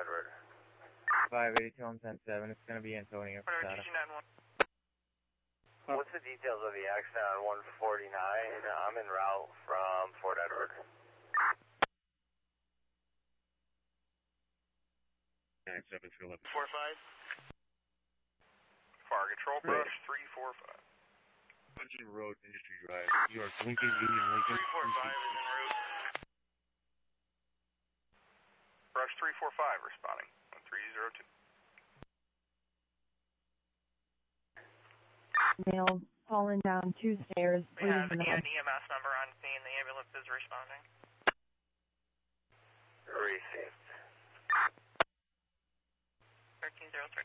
Edward. 582 on 10-7. It's going to be Antonio. What's the details of the accident on 149? I'm en route from Fort Edward. Nine seven two 11. 45. Fire control brush 345. Lincoln Road, Industry Drive. New York, Lincoln, Union, Lincoln. 345 is en route. Brush 345 responding. 1302. Male fallen down 2 stairs. We have an EMS member on scene. The ambulance is responding. Received. 1303.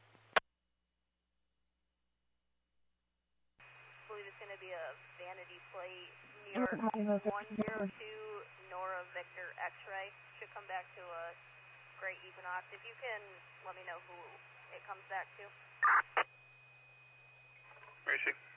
I believe it's going to be a vanity plate. New York 102 Nora Victor X-ray. Should come back to a Great Equinox. If you can let me know who it comes back to. Where is he?